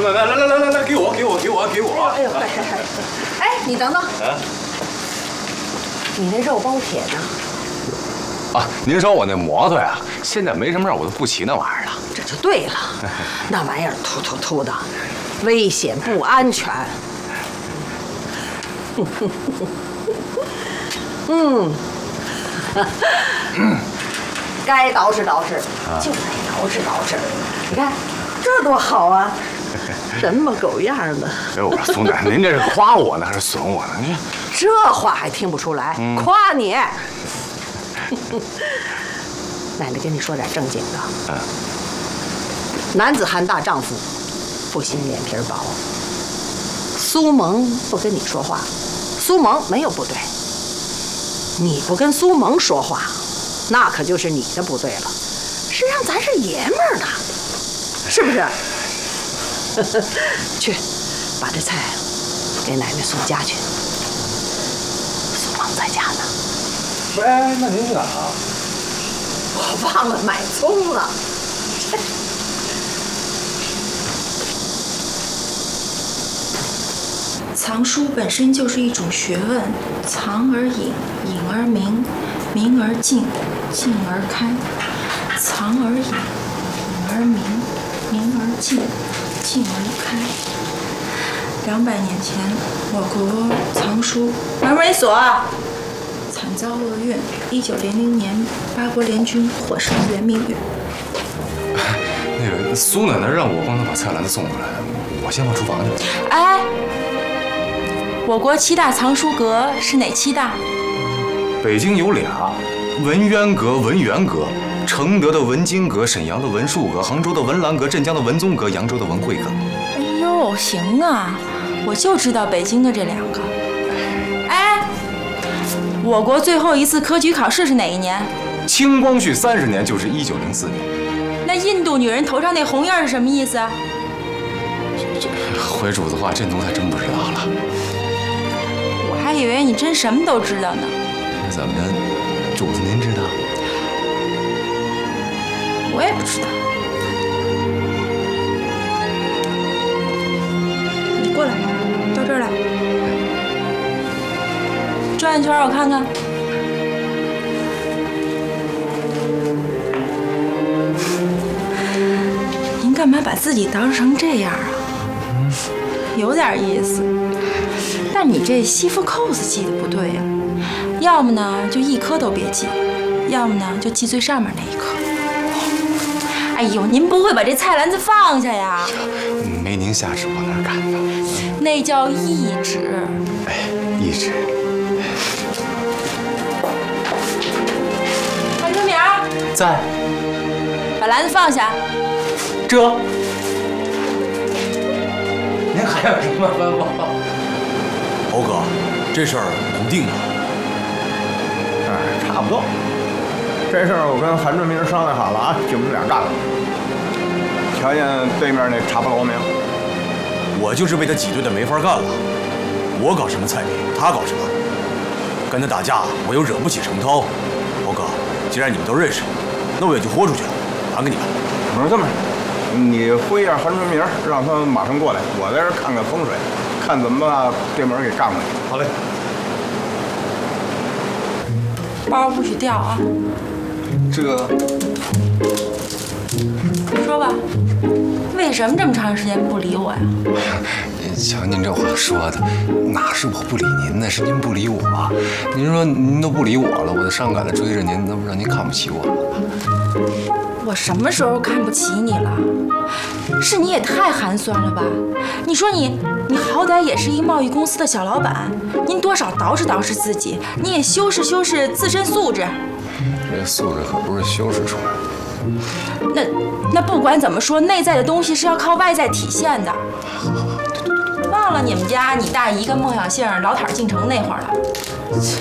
苏奶奶，来，给我！ 哎呦，哎，你等等， 啊， 你那肉包铁呢？ 啊，您说我那摩托呀，现在没什么事，我都不骑那玩意儿了。 这就对了，那玩意儿突的，危险不安全。该捯饬捯饬就得捯饬。你看这多好啊，人模狗样的。 哎，我说苏奶奶，您这是夸我呢还是损我呢？您这话还听不出来？夸你。奶奶跟你说点正经的。男子汉大丈夫，不兴脸皮薄。苏萌不跟你说话，苏萌没有不对。你不跟苏萌说话，那可就是你的不对了。实际上咱是爷们儿呢，是不是？去，把这菜给奶奶送家去。苏萌在家呢。 哎，那您去哪儿啊？ 我忘了买葱了。 藏书本身就是一种学问，藏而隐，隐而明，明而静，静而开。藏而隐，隐而明，明而静，静而开。200年前，我国藏书门为锁，惨遭厄运。1900年，八国联军火烧圆明园。 那个苏奶奶让我帮她把菜篮子送回来，我先往厨房去。 哎，我国7大藏书阁是哪7大？ 北京有俩，文渊阁、文渊阁，承德的文津阁，沈阳的文树阁，杭州的文澜阁，镇江的文宗阁，扬州的文惠阁。 哎呦，行啊，我就知道北京的这2个。哎，我国最后一次科举考试是哪一年？ 清光绪30年，就是1904年。 那印度女人头上那红印是什么意思？ 回主子话，这奴才真不知道了。 我还以为你真什么都知道呢。 怎么着，主子您知道？ 我也不知道。你过来，到这儿来，转一圈我看看。您干嘛把自己捯饬成这样啊？有点意思，但你这西服扣子系的不对呀。要么呢就一颗都别系，要么呢就系最上面那一颗。哎呦，您不会把这菜篮子放下呀？ 没您下旨，我哪敢呢？ 那叫懿旨。 哎，懿旨。 韩春明在。 把篮子放下。 这。您还有什么吩咐？ 侯哥，这事儿能定吗？ 差不多。这事儿我跟韩春明商量好了啊，就我们俩干了。瞧见对面那茶不罗没有？ 我就是被他挤兑的没法干了。我搞什么菜品，他搞什么？跟他打架，我又惹不起程涛。侯哥，既然你们都认识，那我也就豁出去了，还给你们。 我说这么，你挥一下韩春明，让他马上过来，我在这看看风水，看怎么把对门给干过去。 好嘞。 包不许掉啊！ 这说吧，为什么这么长时间不理我呀？ 瞧您这话说的，哪是我不理您呢？是您不理我。您说您都不理我了，我就伤感的追着您，那不让您看不起我吗？ 我什么时候看不起你了？是你也太寒酸了吧！你说你好歹也是一贸易公司的小老板，您多少捯饬捯饬自己，你也修饰修饰自身素质。 这素质可不是修饰出来的。 那不管怎么说，内在的东西是要靠外在体现的。忘了你们家你大姨跟孟小杏老坦进城那会儿了。